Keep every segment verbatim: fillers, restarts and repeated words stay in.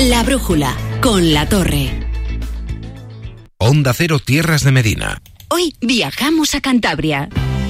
La Brújula, con La Torre. Onda Cero, Tierras de Medina. Hoy viajamos a Cantabria.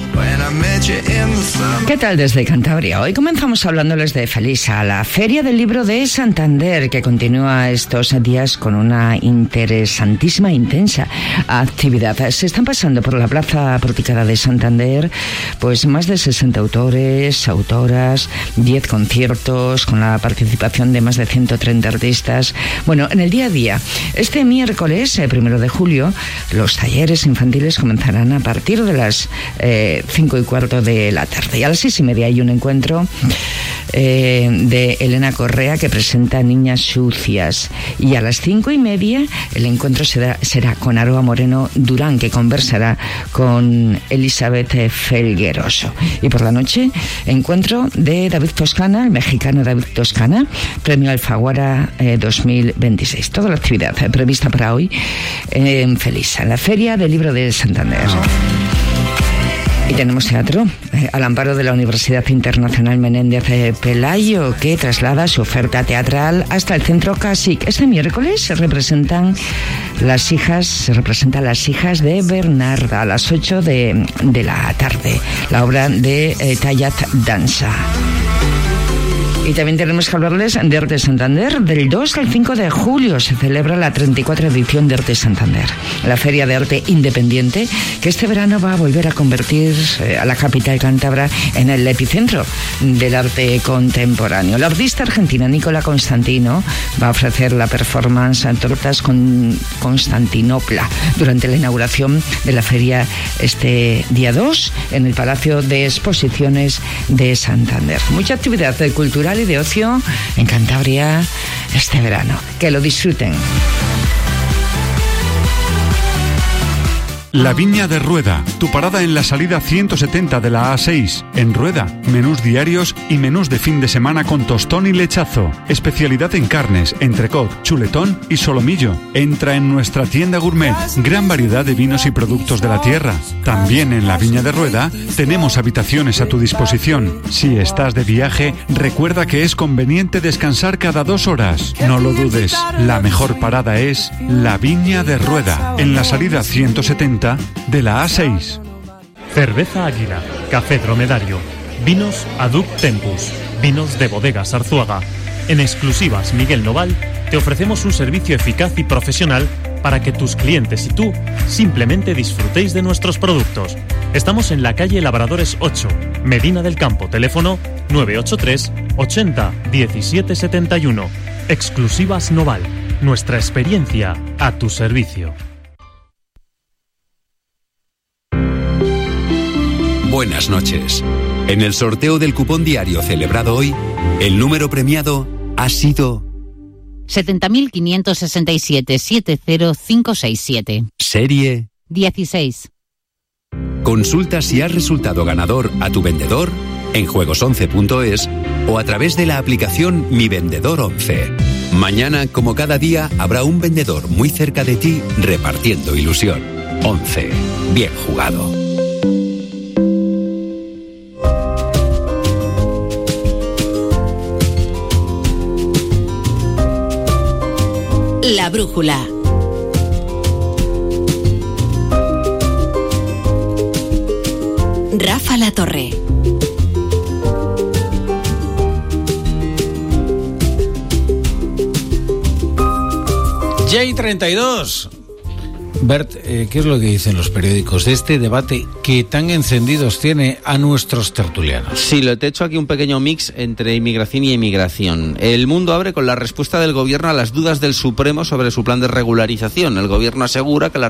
¿Qué tal desde Cantabria? Hoy comenzamos hablándoles de Felisa, la Feria del Libro de Santander, que continúa estos días con una interesantísima, intensa actividad. Se están pasando por la plaza porticada de Santander pues más de sesenta autores, autoras, diez conciertos con la participación de más de ciento treinta artistas. Bueno, en el día a día, este miércoles, eh, primero de julio, los talleres infantiles comenzarán a partir de las eh, cinco y cuarto de la tarde. Y a las seis y media hay un encuentro eh, de Elena Correa que presenta Niñas Sucias. Y a las cinco y media el encuentro será, será con Aroa Moreno Durán, que conversará con Elizabeth Felgueroso. Y por la noche, encuentro de David Toscana, el mexicano David Toscana, Premio Alfaguara eh, dos mil veintiséis. Toda la actividad eh, prevista para hoy eh, en Felisa, en la Feria del Libro de Santander. Y tenemos teatro, eh, al amparo de la Universidad Internacional Menéndez eh, Pelayo, que traslada su oferta teatral hasta el Centro Casic. Este miércoles se representan las hijas, se representan las hijas de Bernarda a las ocho de, de la tarde, la obra de eh, Tayat Danza. Y también tenemos que hablarles de Arte Santander. Del dos al cinco de julio se celebra la treinta y cuatro edición de Arte Santander, la feria de arte independiente que este verano va a volver a convertir eh, a la capital cántabra en el epicentro del arte contemporáneo. La artista argentina Nicola Constantino va a ofrecer la performance Tortas con Constantinopla durante la inauguración de la feria este día dos en el Palacio de Exposiciones de Santander. Mucha actividad cultural y de ocio en Cantabria este verano. Que lo disfruten. La Viña de Rueda, tu parada en la salida ciento setenta de la A seis. En Rueda, menús diarios y menús de fin de semana con tostón y lechazo. Especialidad en carnes, entrecot, chuletón y solomillo. Entra en nuestra tienda gourmet. Gran variedad de vinos y productos de la tierra. También en la Viña de Rueda tenemos habitaciones a tu disposición. Si estás de viaje, recuerda que es conveniente descansar cada dos horas. No lo dudes, la mejor parada es la Viña de Rueda, en la salida ciento setenta de la A seis. Cerveza Águila, Café Dromedario, Vinos Aduc Tempus, Vinos de Bodegas Arzuaga. En exclusivas Miguel Noval te ofrecemos un servicio eficaz y profesional para que tus clientes y tú simplemente disfrutéis de nuestros productos. Estamos en la calle Labradores ocho, Medina del Campo, teléfono nueve ocho tres ochenta diecisiete setenta y uno. Exclusivas Noval, nuestra experiencia a tu servicio. Buenas noches. En el sorteo del cupón diario celebrado hoy, el número premiado ha sido setenta mil quinientos sesenta y siete setenta mil quinientos sesenta y siete. Serie dieciséis. Consulta si has resultado ganador a tu vendedor en juegos once punto es o a través de la aplicación Mi Vendedor once. Mañana, como cada día, habrá un vendedor muy cerca de ti repartiendo ilusión. once. Bien jugado. La Brújula. Rafa La Torre. J treinta y dos. Bert, eh, ¿qué es lo que dicen los periódicos de este debate que tan encendidos tiene a nuestros tertulianos? Sí, lo te he hecho aquí un pequeño mix entre inmigración y emigración. El Mundo abre con la respuesta del gobierno a las dudas del Supremo sobre su plan de regularización. El gobierno asegura que la